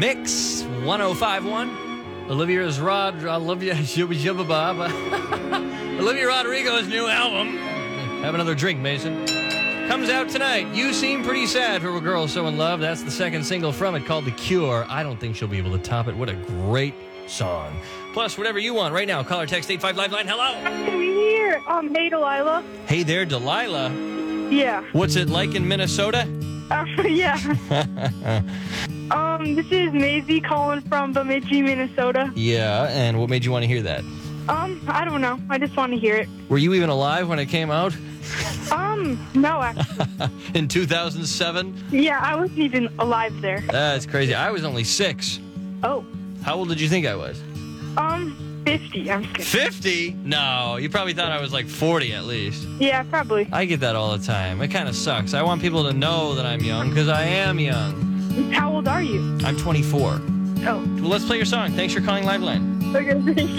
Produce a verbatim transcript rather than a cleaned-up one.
Mix one oh five point one. Olivia's Rod, Olivia, Olivia Rodrigo's new album. Have another drink, Mason. Comes out tonight. You Seem Pretty Sad for a Girl So In Love. That's the second single from it called The Cure. I don't think she'll be able to top it. What a great song. Plus, whatever you want right now. Call or text eight five live line. Hello. I'm here. Um, hey, Delilah. Hey there, Delilah. Yeah. What's it like in Minnesota? Uh, yeah. um, this is Maisie calling from Bemidji, Minnesota. Yeah, and what made you want to hear that? Um, I don't know. I just want to hear it. Were you even alive when it came out? Um, no, actually. In two thousand seven? Yeah, I wasn't even alive there. That's crazy. I was only six. Oh. How old did you think I was? Um, fifty. I'm just kidding. fifty? No, you probably thought I was like forty at least. Yeah, probably. I get that all the time. It kind of sucks. I want people to know that I'm young because I am young. How old are you? I'm twenty-four. Oh. Well, let's play your song. Thanks for calling Liveline. Okay, thank you.